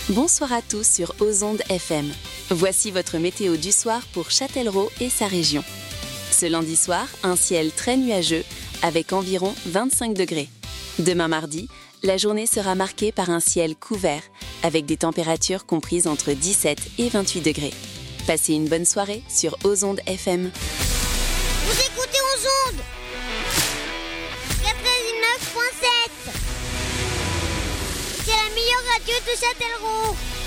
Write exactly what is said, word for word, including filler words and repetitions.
Bonsoir à tous sur Ozonde F M. Voici votre météo du soir pour Châtellerault et sa région. Ce lundi soir, un ciel très nuageux avec environ vingt-cinq degrés. Demain mardi, la journée sera marquée par un ciel couvert avec des températures comprises entre dix-sept et vingt-huit degrés. Passez une bonne soirée sur Ozonde F M. Vous écoutez Ozonde quatre-vingt-dix-neuf point sept. C'est la meilleure radio de Châtellerault.